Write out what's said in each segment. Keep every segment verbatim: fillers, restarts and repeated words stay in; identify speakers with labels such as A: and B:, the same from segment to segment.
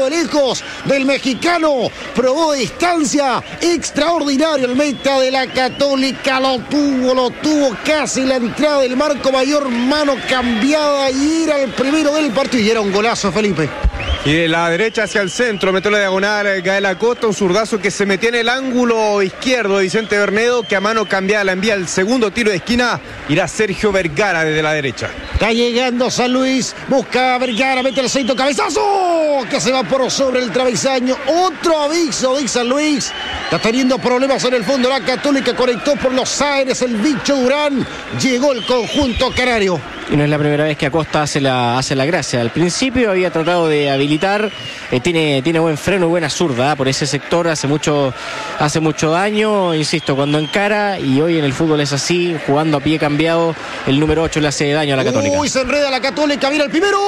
A: de lejos del mexicano, probó distancia, extraordinario el meta de la Católica, lo tuvo, lo tuvo casi la entrada del marco mayor, mano cambiada y era el primero del partido y era un golazo, Felipe.
B: Y de la derecha hacia el centro, metió la diagonal Gael Acosta, un zurdazo que se metió en el ángulo izquierdo de Vicente Bernedo, que a mano cambiada la envía al segundo tiro de esquina, irá Sergio Vergara desde la derecha.
A: Está llegando San Luis, busca a Vergara, mete el centro, cabezazo, que se va por sobre el travesaño, otro aviso de San Luis, está teniendo problemas en el fondo, la Católica conectó por los aires, el bicho Durán, llegó el conjunto canario.
C: Y no es la primera vez que Acosta hace la, hace la gracia. Al principio había tratado de habilitar, eh, tiene, tiene buen freno y buena zurda, ¿eh? Por ese sector hace mucho, hace mucho daño, insisto, cuando encara, y hoy en el fútbol es así, jugando a pie cambiado, el número ocho le hace daño a la Católica.
A: Uy, se enreda la Católica, viene el primero.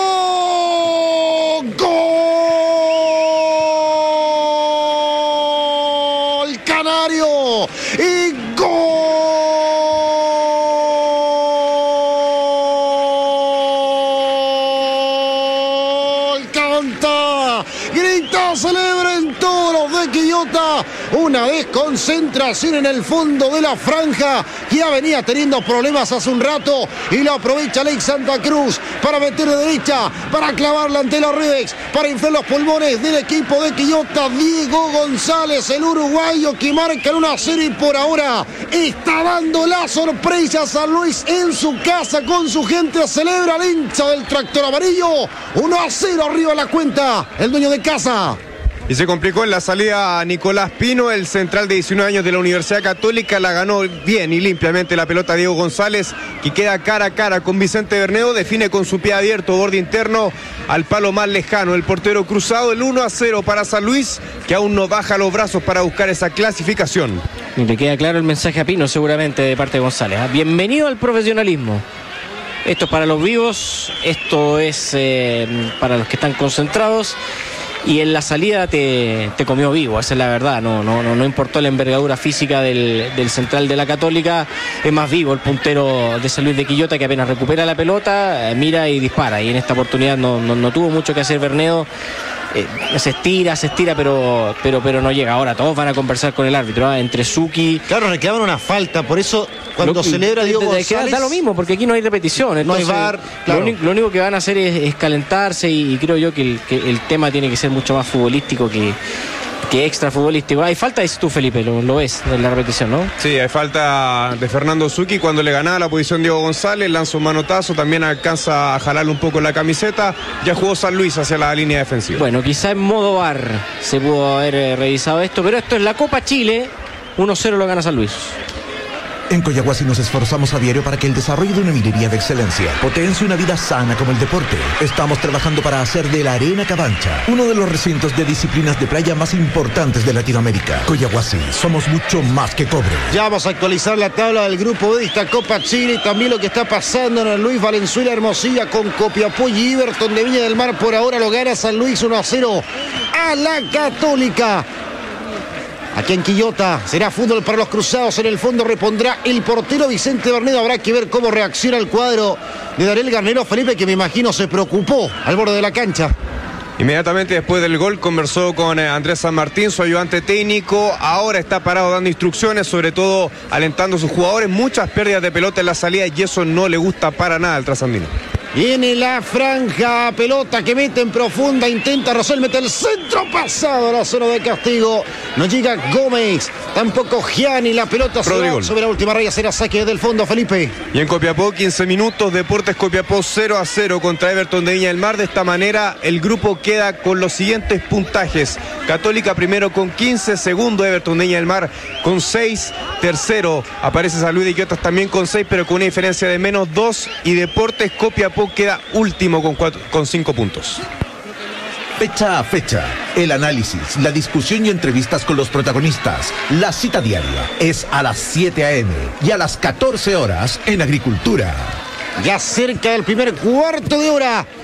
A: ¡Gol! Canario. Y gol. Grita, celebra en todos los de Quillota. Una desconcentración en el fondo de la franja. Ya venía teniendo problemas hace un rato y lo aprovecha Alex Santa Cruz para meter de derecha, para clavarla ante los Rivex, para inflar los pulmones del equipo de Quillota. Diego González, el uruguayo que marca en una serie por ahora. Está dando la sorpresa a San Luis en su casa con su gente. Celebra el hincha del tractor amarillo. uno a cero arriba la cuenta. El dueño de casa.
B: Y se complicó en la salida a Nicolás Pino, el central de diecinueve años de la Universidad Católica. La ganó bien y limpiamente la pelota Diego González, que queda cara a cara con Vicente Bernedo. Define con su pie abierto, borde interno, al palo más lejano. El portero cruzado, el uno a cero para San Luis, que aún no baja los brazos para buscar esa clasificación.
C: Y le queda claro el mensaje a Pino seguramente de parte de González, ¿eh? Bienvenido al profesionalismo. Esto es para los vivos, esto es eh, para los que están concentrados. Y en la salida te, te comió vivo, esa es la verdad. No, no, no, no importó la envergadura física del, del central de la Católica. Es más vivo el puntero de San Luis de Quillota, que apenas recupera la pelota, eh, mira y dispara. Y en esta oportunidad no, no, no tuvo mucho que hacer Bernedo. Eh, se estira, se estira, pero, pero, pero no llega. Ahora todos van a conversar con el árbitro, ¿eh? Entre Suki.
A: Claro, reclaman una falta, por eso cuando lo, celebra Diego González.
C: Da lo mismo, porque aquí no hay repetición. Entonces,
A: no hay V A R. Claro.
C: Lo, único, lo único que van a hacer es, es calentarse y, y creo yo que el, que el tema tiene que ser mucho más futbolístico que, que extra futbolístico. Hay falta, dices tú, Felipe, lo, lo ves en la repetición, ¿no?
B: Sí, hay falta de Fernando Suki cuando le ganaba la posición Diego González, lanza un manotazo, también alcanza a jalarle un poco la camiseta. Ya jugó San Luis hacia la línea defensiva.
C: Bueno, quizá en modo V A R se pudo haber eh, revisado esto, pero esto es la Copa Chile. uno cero lo gana San Luis.
D: En Coyahuasi nos esforzamos a diario para que el desarrollo de una minería de excelencia potencie una vida sana como el deporte. Estamos trabajando para hacer de la Arena Cabancha uno de los recintos de disciplinas de playa más importantes de Latinoamérica. Coyahuasi, somos mucho más que cobre.
A: Ya vamos a actualizar la tabla del grupo de esta Copa Chile y también lo que está pasando en el Luis Valenzuela Hermosilla con Copiapó y Everton de Viña del Mar. Por ahora lo gana San Luis uno a cero a la Católica. Aquí en Quillota será fútbol para los cruzados. En el fondo repondrá el portero Vicente Bernedo. Habrá que ver cómo reacciona el cuadro de Daniel Garnero, Felipe, que me imagino se preocupó al borde de la cancha.
B: Inmediatamente después del gol conversó con Andrés San Martín, su ayudante técnico. Ahora está parado dando instrucciones, sobre todo alentando a sus jugadores. Muchas pérdidas de pelota en la salida y eso no le gusta para nada al trasandino.
A: Viene la franja, pelota que mete en profunda, intenta Rosell, mete el centro pasado a la zona de castigo. No llega Gómez, tampoco Gianni, la pelota sobre, sobre la última raya, será saque del fondo, Felipe.
B: Y en Copiapó, quince minutos, Deportes Copiapó cero a cero contra Everton de Viña del Mar. De esta manera, el grupo queda con los siguientes puntajes. Católica primero con quince, segundo Everton de Viña del Mar con seis, tercero aparece San Luis de Quillota también con seis, pero con una diferencia de menos dos, y Deportes Copiapó queda último con, cuatro, con cinco puntos.
D: Fecha a fecha, el análisis, la discusión y entrevistas con los protagonistas. La cita diaria es a las siete a eme y a las catorce horas en Agricultura.
A: Ya cerca del primer cuarto de hora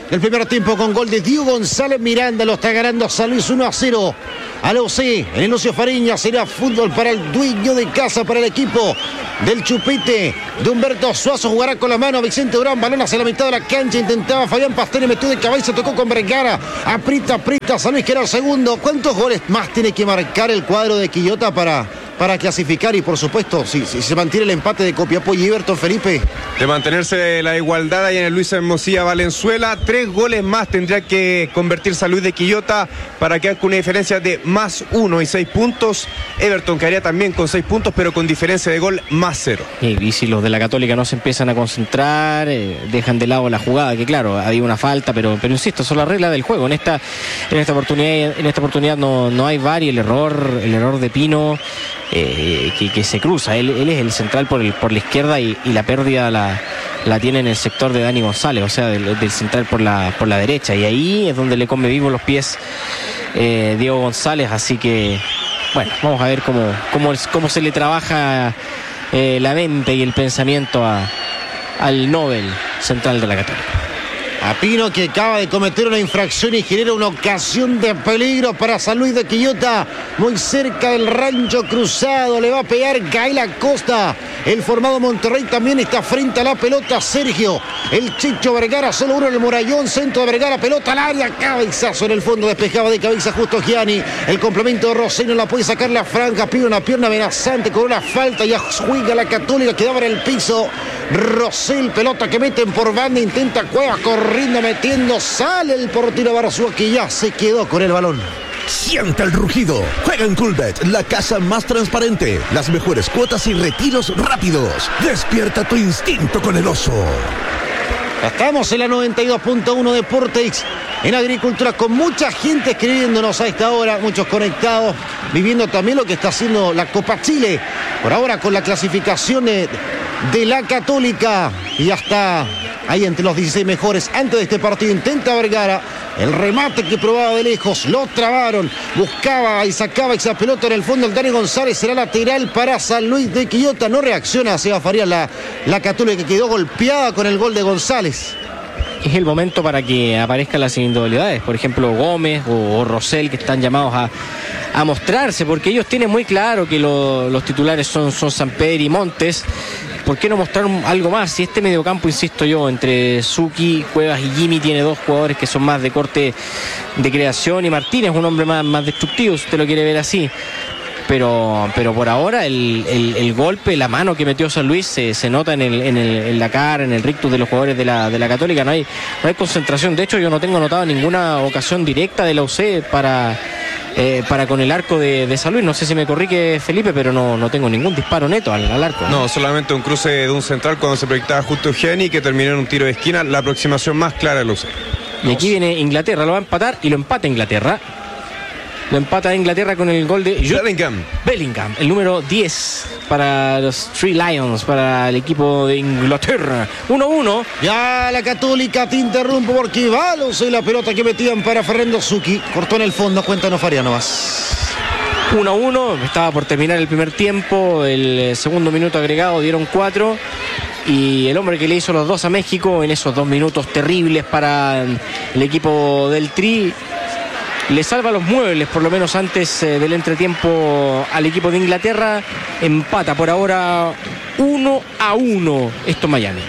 A: el primer tiempo con gol de Diego González Miranda. Lo está ganando San Luis uno a cero. A la U C, en el Lucio Fariña será fútbol para el dueño de casa, para el equipo del Chupete de Humberto Suazo. Jugará con la mano Vicente Durán, balón hacia la mitad de la cancha, intentaba Fabián Pastene, metió de cabeza, tocó con Vergara, aprieta, aprieta, San Luis que era el segundo. ¿Cuántos goles más tiene que marcar el cuadro de Quillota para, para clasificar? Y por supuesto, si, si se mantiene el empate de Copiapó y Everton, Felipe.
B: De mantenerse la igualdad ahí en el Luis Hermosilla Valenzuela, tres goles más tendría que convertir San Luis de Quillota para quedar con una diferencia de más uno y seis puntos. Everton quedaría también con seis puntos, pero con diferencia de gol más cero.
C: Y, y si los de la Católica no se empiezan a concentrar, eh, dejan de lado la jugada, que claro, había una falta, pero, pero insisto, son las reglas del juego. En esta, en esta oportunidad, en esta oportunidad no, no hay V A R y el error, el error de Pino. Eh, que, que se cruza, él, él es el central por, el, por la izquierda y, y la pérdida la, la tiene en el sector de Dani González, o sea, del, del central por la, por la derecha, y ahí es donde le come vivo los pies eh, Diego González, así que bueno, vamos a ver cómo, cómo, cómo se le trabaja eh, la mente y el pensamiento a, al Nobel central de la Católica.
A: A Pino, que acaba de cometer una infracción y genera una ocasión de peligro para San Luis de Quillota, muy cerca del Rancho Cruzado. Le va a pegar Gael Acosta. El formado Monterrey también está frente a la pelota. Sergio, el Chicho Vergara, solo uno en el murallón. Centro de Vergara, pelota al área, cabezazo en el fondo, despejaba de cabeza justo Gianni. El complemento de Roseno la puede sacar la franja, pide una pierna amenazante con una falta, ya juega la Católica, quedaba en el piso. Rosell, pelota que meten por banda, intenta Cuevas corriendo, metiendo, sale el portero Barzúa, que ya se quedó con el balón.
D: Siente el rugido. Juega en Coolbet, la casa más transparente. Las mejores cuotas y retiros rápidos. Despierta tu instinto con el oso.
A: Estamos en la noventa y dos punto uno Deportes, en Agricultura, con mucha gente escribiéndonos a esta hora, muchos conectados, viviendo también lo que está haciendo la Copa Chile. Por ahora con la clasificación de, de la Católica, y ya está ahí entre los dieciséis mejores. Antes de este partido intenta Vergara, el remate que probaba de lejos, lo trabaron, buscaba y sacaba esa pelota en el fondo. El Dani González será lateral para San Luis de Quillota. No reacciona Seba Farías, la, la Católica, que quedó golpeada con el gol de González.
C: Es el momento para que aparezcan las individualidades, por ejemplo Gómez o, o Rosell, que están llamados a, a mostrarse, porque ellos tienen muy claro que lo, los titulares son, son Samper y Montes. ¿Por qué no mostrar algo más? Si este mediocampo, insisto yo, entre Suki, Cuevas y Jimmy, tiene dos jugadores que son más de corte de creación, y Martínez, un hombre más, más destructivo, si usted lo quiere ver así. Pero, pero por ahora el, el, el golpe, la mano que metió San Luis se, se nota en, el, en, el, en la cara, en el rictus de los jugadores de la, de la Católica. No hay, no hay concentración. De hecho, yo no tengo notado ninguna ocasión directa de la U C para, eh, para con el arco de, de San Luis. No sé si me corrige Felipe, pero no, no tengo ningún disparo neto al, al arco.
B: No, solamente un cruce de un central cuando se proyectaba justo Gianni, que terminó en un tiro de esquina. La aproximación más clara de la U C.
C: Y aquí viene Inglaterra, lo va a empatar y lo empata Inglaterra. Lo empata Inglaterra con el gol de
B: Bellingham.
C: Bellingham, el número diez para los Three Lions, para el equipo de Inglaterra. uno uno.
A: Ya la Católica te interrumpo porque va y la pelota que metían para Fernando Zucchi. Cortó en el fondo, cuéntanos Fariano más.
C: uno uno, estaba por terminar el primer tiempo, el segundo minuto agregado dieron cuatro. Y el hombre que le hizo los dos a México en esos dos minutos terribles para el equipo del Tri, le salva los muebles, por lo menos antes eh, del entretiempo al equipo de Inglaterra. Empata por ahora uno a uno esto en Miami.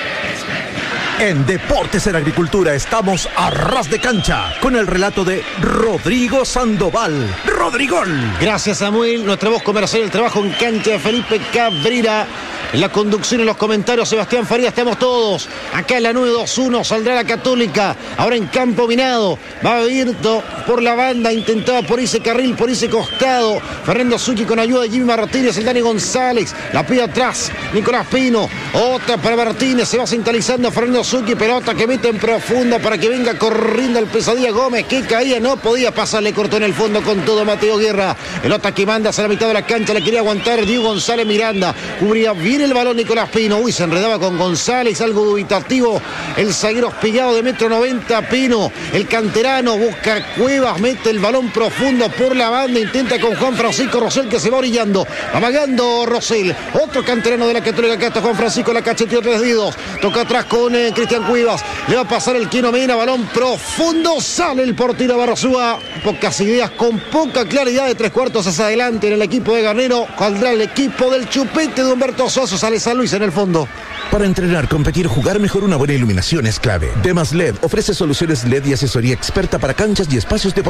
D: En Deportes en Agricultura estamos a ras de cancha con el relato de Rodrigo Sandoval. ¡Rodrigón!
A: Gracias, Samuel. Nuestra voz comercial, el trabajo en cancha de Felipe Cabrera. En la conducción, en los comentarios, Sebastián Farías, estamos todos. Acá en la nueve dos uno saldrá la Católica. Ahora en campo minado. Va abierto por la banda. Intentaba por ese carril, por ese costado. Fernando Zucchi con ayuda de Jimmy Martínez. El Dani González. La pide atrás. Nicolás Pino. Otra para Martínez. Se va centralizando Fernando Zucchi. Pelota que mete en profunda para que venga corriendo el Pesadilla Gómez. Que caía, no podía pasar. Le cortó en el fondo con todo Mateo Guerra. Pelota que manda hacia la mitad de la cancha. Le quería aguantar Diego González Miranda. Cubría bien Tiene el balón Nicolás Pino. Uy, se enredaba con González, algo dubitativo. El zaguero espigado de metro noventa, Pino. El canterano busca Cuevas, mete el balón profundo por la banda. Intenta con Juan Francisco Rosell, que se va orillando. Amagando Rosell. Otro canterano de la Católica. Acá está Juan Francisco, la cacheteó tres dedos. Toca atrás con eh, Cristian Cuevas. Le va a pasar el Quino Mena. Balón profundo. Sale el portero Barrosúa. Pocas ideas, con poca claridad, de tres cuartos hacia adelante en el equipo de Garnero. Saldrá el equipo del Chupete de Humberto Soso. Sale San Luis en el fondo.
D: Para entrenar, competir, jugar mejor, una buena iluminación es clave. Demas L E D ofrece soluciones L E D y asesoría experta para canchas y espacios deportivos.